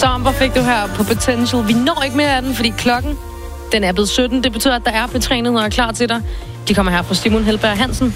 Sommer fik du her på Potential. Vi når ikke mere af den, fordi klokken den er blevet 17. Det betyder, at der er P3-nyheder klar til dig. De kommer her fra Simon Helberg Hansen.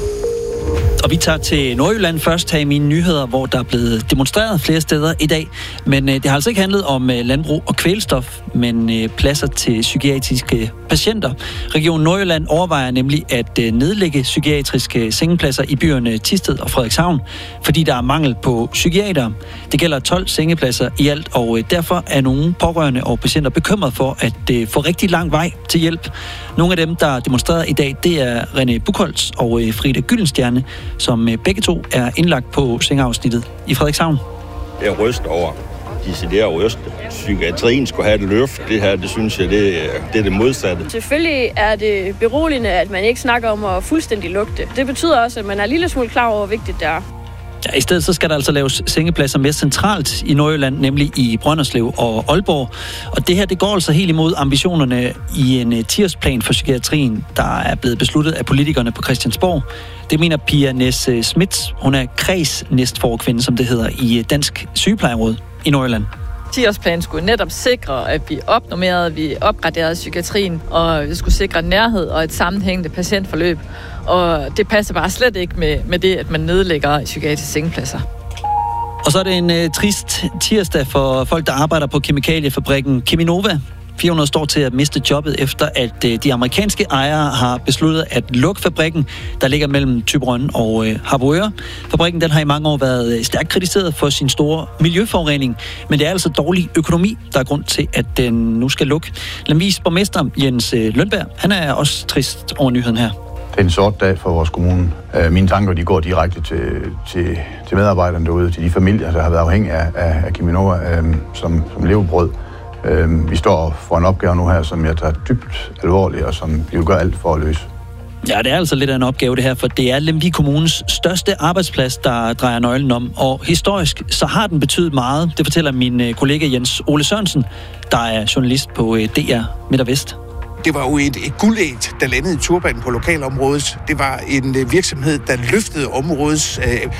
Og vi tager til Nordjylland først her i mine nyheder, hvor der er blevet demonstreret flere steder i dag. Men det har altså ikke handlet om landbrug og kvælstof, men pladser til psykiatriske patienter. Region Nordjylland overvejer nemlig at nedlægge psykiatriske sengepladser i byerne Thisted og Frederikshavn, fordi der er mangel på psykiatere. Det gælder 12 sengepladser i alt, og derfor er nogle pårørende og patienter bekymret for at få rigtig lang vej til hjælp. Nogle af dem, der demonstrerer i dag, det er René Buchholz og Frida Gyldenstjerne, som begge to er indlagt på sengeafsnittet i Frederikshavn. Jeg er rystet over, decideret rystet. Psykiatrien skulle have et løft. Det her, det synes jeg, det er det modsatte. Selvfølgelig er det beroligende, at man ikke snakker om at fuldstændig lukke det. Det betyder også, at man er en lille smule klar over, hvor vigtigt det er. Ja, i stedet så skal der altså laves sengepladser mere centralt i Nordjylland, nemlig i Brønderslev og Aalborg. Og det her, det går altså helt imod ambitionerne i en 10-årsplan for psykiatrien, der er blevet besluttet af politikerne på Christiansborg. Det mener Pia Næs Schmidt. Hun er kredsnæstforkvinde, som det hedder, i Dansk Sygeplejeråd i Nordjylland. 10-årsplanen skulle netop sikre, at vi opnormerede, vi opgraderede psykiatrien, og vi skulle sikre nærhed og et sammenhængende patientforløb. Og det passer bare slet ikke med det, at man nedlægger psykiatriske sengepladser. Og så er det en trist tirsdag for folk, der arbejder på kemikaliefabrikken Cheminova. 400 står til at miste jobbet, efter at de amerikanske ejere har besluttet at lukke fabrikken, der ligger mellem Thyborøn og Harboøre. Fabrikken den har i mange år været stærkt kritiseret for sin store miljøforurening, men det er altså dårlig økonomi, der er grund til, at den nu skal lukke. Lemvigs borgmester Jens Lønberg, han er også trist over nyheden her. Det er en sort dag for vores kommune. Mine tanker de går direkte til medarbejderne derude, til de familier, der har været afhængige af Cheminova som levebrød. Vi står for en opgave nu her, som jeg tager dybt alvorligt, og som vi vil gøre alt for at løse. Ja, det er altså lidt af en opgave det her, for det er Lemvig Kommunes største arbejdsplads, der drejer nøglen om. Og historisk, så har den betydet meget. Det fortæller min kollega Jens Ole Sørensen, der er journalist på DR Midt og Vest. Det var jo et guldæg, der landede i turbanen på lokalområdet. Det var en virksomhed, der løftede områdets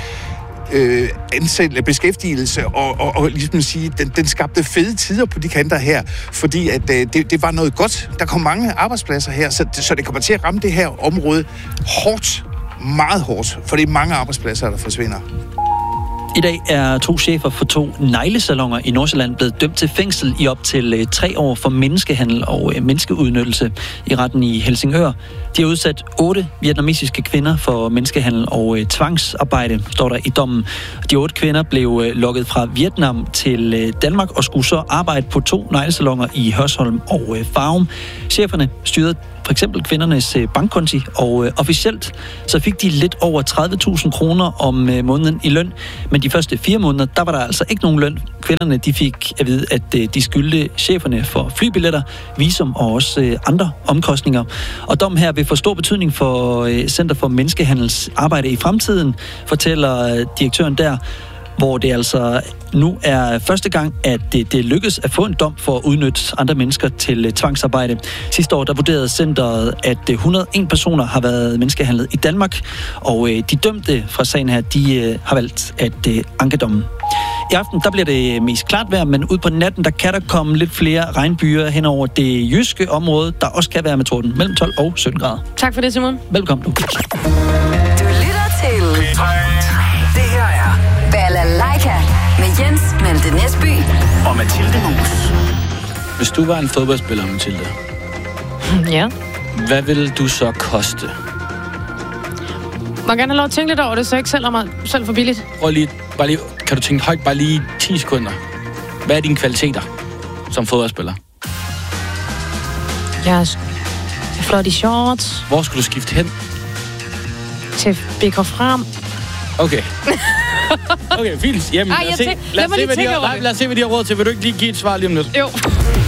beskæftigelse og ligesom sige, den skabte fede tider på de kanter her, fordi at det var noget godt. Der kom mange arbejdspladser her, så det kommer til at ramme det her område hårdt, meget hårdt, for det er mange arbejdspladser, der forsvinder. I dag er 2 chefer for 2 neglesaloner i Nordsjælland blevet dømt til fængsel i op til 3 år for menneskehandel og menneskeudnyttelse i retten i Helsingør. De har udsat 8 vietnamesiske kvinder for menneskehandel og tvangsarbejde, står der i dommen. De 8 kvinder blev lokket fra Vietnam til Danmark og skulle så arbejde på 2 neglesaloner i Hørsholm og Farum. Cheferne styrede for eksempel kvindernes bankkonti, og officielt så fik de lidt over 30.000 kroner om måneden i løn. Men de første 4 måneder, der var der altså ikke nogen løn. Kvinderne, de fik at vide, at de skyldte cheferne for flybilletter, visum og også andre omkostninger. Og dommen her vil få stor betydning for Center for Menneskehandels arbejde i fremtiden, fortæller direktøren der, hvor det altså nu er første gang, at det lykkes at få en dom for at udnytte andre mennesker til tvangsarbejde. Sidste år der vurderede centeret, at 101 personer har været menneskehandlet i Danmark, og de dømte fra sagen her, de har valgt at anke dommen. I aften der bliver det mest klart vejr, men ud på natten der kan der komme lidt flere regnbyer hen over det jyske område, der også kan være med torden mellem 12 og 17 grader. Tak for det, Simon. Velkommen du. Du lytter til Det her er Balalaika med Jens Malte Næsby og Mathilde Mus. Hvis du var en fodboldspiller, Mathilde, ja, hvad ville du så koste? Man kan have lov at tænke lidt over det, så jeg ikke sælger mig selv for billigt. Prøv lige, kan du tænke højt bare lige 10 sekunder? Hvad er dine kvaliteter som fodboldspiller? Jeg er flot i shorts. Hvor skulle du skifte hen? Til BK Frem. Okay. Okay, fint. Jamen, lad os se, hvad de har råd til. Vil du ikke lige give et svar lige om lidt? Jo.